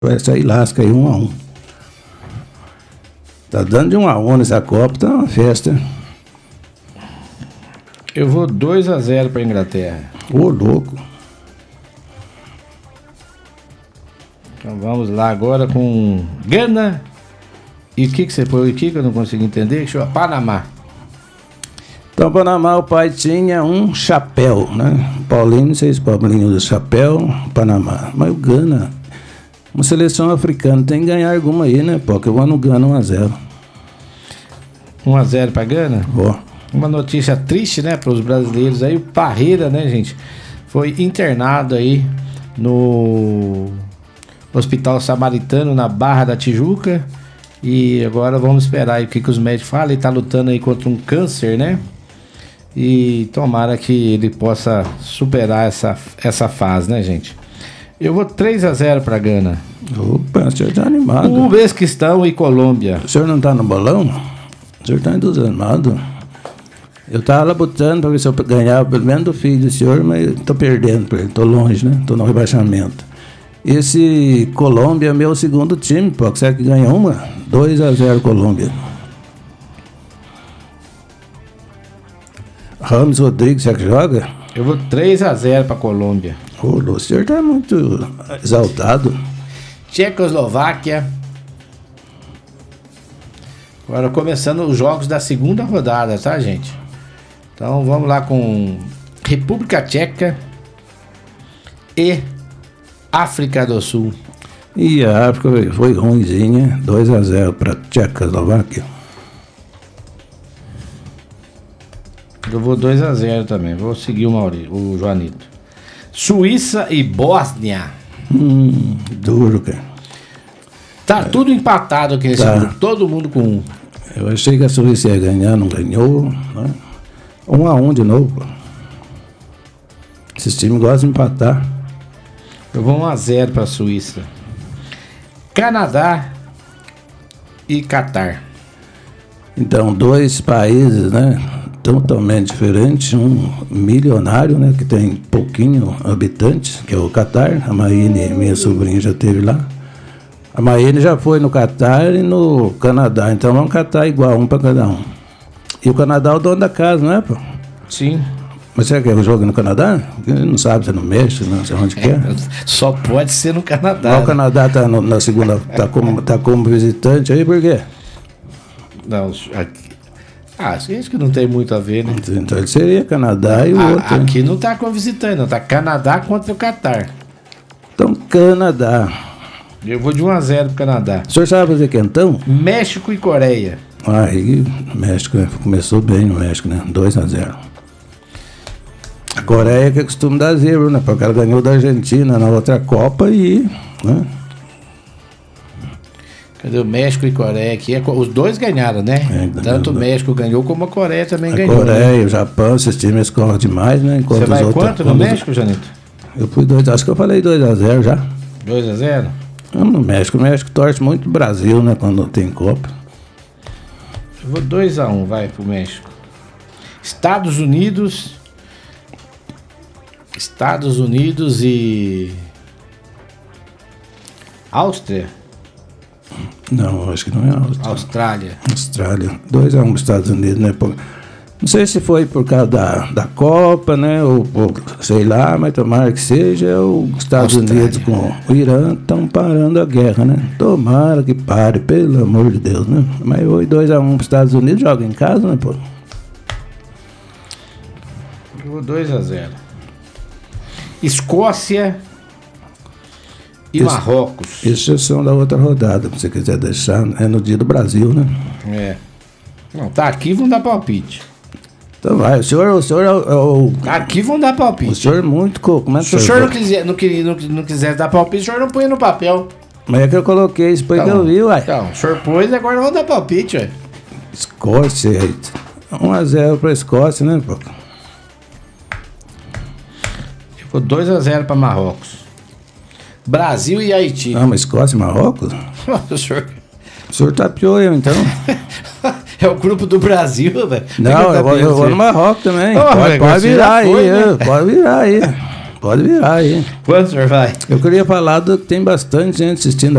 Vai sair lasca aí 1-1. Tá dando de 1-1 nessa Copa, tá uma festa. Eu vou 2-0 pra Inglaterra. Ô, louco. Então vamos lá agora com Gana. E o que você põe aqui que eu não consegui entender? Chama Panamá. Então, Panamá, o pai tinha um chapéu, né? Paulinho, não sei se Paulinho usa chapéu, Panamá. Mas o Gana, uma seleção africana, tem que ganhar alguma aí, né? Porque eu vou no Gana 1-0. 1-0 pra Gana? Ó. Uma notícia triste, né, para os brasileiros aí. O Parreira, né, gente, foi internado aí no Hospital Samaritano, na Barra da Tijuca. E agora vamos esperar aí o que os médicos falam. Ele tá lutando aí contra um câncer, né? E tomara que ele possa superar essa fase, né, gente? Eu vou 3-0 pra Gana. Opa, o senhor tá animado. Uzbequistão e Colômbia. O senhor não tá no bolão? O senhor tá entusiasmado. Eu tava lá botando pra ver se eu ganhava pelo menos do filho do senhor, mas tô perdendo pra ele, tô longe, né? Tô no rebaixamento. Esse Colômbia é meu segundo time, pô. Será que ganha uma? 2-0 Colômbia. Ramos Rodrigues, será que joga? Eu vou 3-0 pra Colômbia. O senhor tá muito exaltado. Tchecoslováquia. Agora começando os jogos da segunda rodada, tá, gente? Então vamos lá com República Tcheca e África do Sul. E a África foi ruimzinha, 2-0 para Tchecoslováquia. Eu vou 2-0 também, vou seguir o Joanito. Suíça e Bósnia. Duro, cara. Tá tudo empatado aqui nesse grupo, todo mundo com 1. Eu achei que a Suíça ia ganhar, não ganhou, né? 1-1 de novo, pô. Esses times gostam de empatar. Eu vou 1-0 para a Suíça. Canadá e Catar. Então, dois países, né, totalmente diferentes. Um milionário, né, que tem pouquinho habitantes, que é o Catar. A Maíne, minha sobrinha, já esteve lá. A Maíne já foi no Catar e no Canadá. Então, vamos catar igual, um para cada um. E o Canadá é o dono da casa, não é, pô? Sim. Mas será que é o jogo no Canadá? Ele não sabe se é no México, não sei onde que é. Só pode ser no Canadá. Mas o Canadá tá na segunda, tá como visitante aí, por quê? Não, aqui, acho que não tem muito a ver, né? Então ele seria Canadá e o outro. Aqui não tá como visitante, não. Tá Canadá contra o Catar. Então, Canadá. Eu vou de 1-0 pro Canadá. O senhor sabe fazer quentão? México e Coreia. Aí, México, começou bem no México, né? 2-0. A Coreia que é costume dar zebra, né? Porque ela ganhou da Argentina na outra Copa e... né? Cadê o México e Coreia aqui? Os dois ganharam, né? Tanto o México ganhou como a Coreia também ganhou. A Coreia, né? O Japão, esses times correm demais, né? Você vai quanto no México, Janito? Eu fui 2, acho que eu falei 2-0 já. 2-0? No México. O México torce muito o Brasil, né? Quando tem Copa. Eu vou 2-1, vai pro México. Estados Unidos e Áustria? Não, acho que não é Áustria. Austrália. 2-1 para os Estados Unidos, né? Não sei se foi por causa da Copa, né? Ou sei lá, mas tomara que seja. Os Estados Unidos com o Irã estão parando a guerra, né? Tomara que pare, pelo amor de Deus, né? Mas foi 2-1 para os Estados Unidos, joga em casa, né, pô? Eu vou 2-0. Escócia e Marrocos. Exceção da outra rodada, se você quiser deixar, é no dia do Brasil, né? É. Não, tá aqui, vão dar palpite. Então vai, o senhor é o... Aqui vão dar palpite. O senhor é muito... Como é que se o senhor não quiser dar palpite, o senhor não põe no papel. Mas é que eu coloquei, isso foi que eu vi, uai. Então, o senhor pôs, agora vão dar palpite, uai. Escócia, 1-0 pra Escócia, né, pô? Ficou 2-0 pra Marrocos. Brasil e Haiti. Ah, mas Escócia e Marrocos? O senhor tapeou eu, então. É o grupo do Brasil, velho. Não, eu vou no Marrocos também. Pode virar aí, pode virar aí. Pode virar aí. Quanto o senhor vai? Eu queria falar que tem bastante gente assistindo